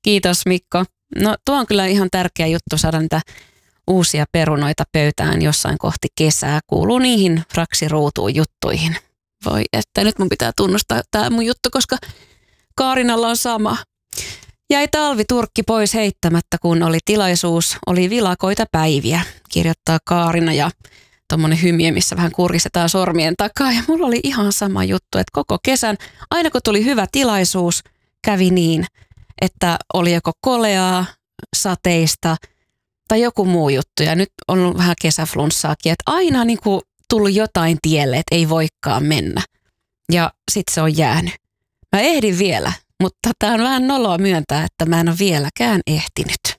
Kiitos Mikko. No tuo on kyllä ihan tärkeä juttu saada niitä uusia perunoita pöytään jossain kohti kesää. Kuuluu niihin Raksi-ruutuun juttuihin. Voi että nyt mun pitää tunnustaa tämä mun juttu, koska Kaarinalla on sama. Jäi talviturkki pois heittämättä, kun oli tilaisuus. Oli vilakoita päiviä, kirjoittaa Kaarina ja tommonen hymie, missä vähän kurisetaan sormien takaa. Ja mulla oli ihan sama juttu, että koko kesän, aina kun tuli hyvä tilaisuus, kävi niin, että oli joko koleaa, sateista tai joku muu juttu. Ja nyt on ollut vähän kesäflunssaakin, että aina niin kuin tullut jotain tielle, että ei voikaan mennä. Ja sit se on jäänyt. Mä ehdin vielä, mutta tää on vähän noloa myöntää, että mä en ole vieläkään ehtinyt.